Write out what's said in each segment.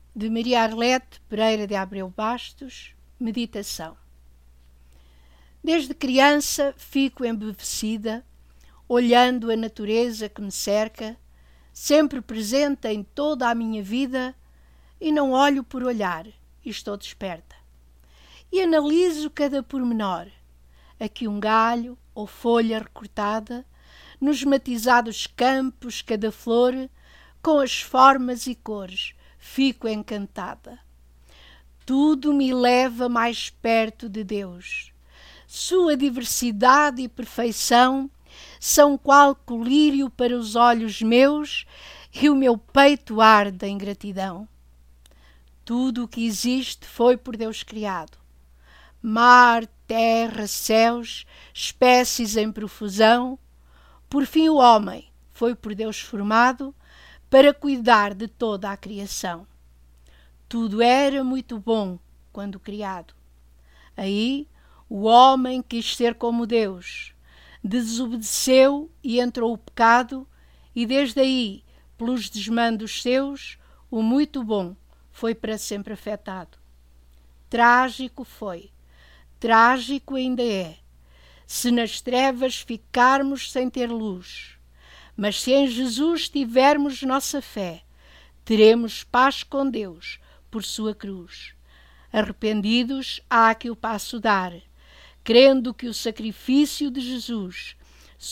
de Maria Arlete Pereira de Abreu Bastos. Meditação. Desde criança fico embevecida, olhando a natureza que me cerca, sempre presente em toda a minha vida, e não olho por olhar, e estou desperta. E analiso cada pormenor, aqui um galho ou folha recortada, nos matizados campos cada flor, com as formas e cores, fico encantada. Tudo me leva mais perto de Deus. Sua diversidade e perfeição são qual colírio para os olhos meus, e o meu peito arde em gratidão. Tudo o que existe foi por Deus criado. Mar, terra, céus, espécies em profusão. Por fim o homem foi por Deus formado para cuidar de toda a criação. Tudo era muito bom quando criado. Aí o homem quis ser como Deus, desobedeceu e entrou o pecado, e desde aí, pelos desmandos seus, o muito bom foi para sempre afetado. Trágico foi, trágico ainda é, se nas trevas ficarmos sem ter luz. Mas se em Jesus tivermos nossa fé, teremos paz com Deus por sua cruz. Arrependidos, há que o passo dar, crendo que o sacrifício de Jesus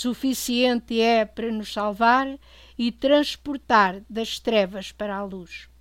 suficiente é para nos salvar e transportar das trevas para a luz.